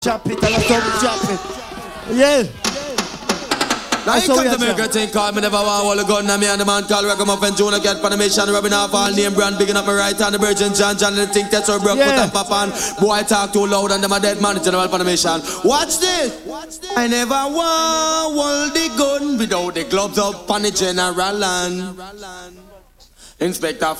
Chop it, and chop it. Yeah. Now you come to make a thing call me never want hold a gun. Now me and the man called Ragamuffin Junior get for the mission. Rubbing off all name brand, bigging up my right hand. The Virgin John and the think that's so broke. Put up a pan. Boy talk too loud and them a dead man. General for the mission. Watch this. I never want hold the gun without the gloves up on the general land. Inspector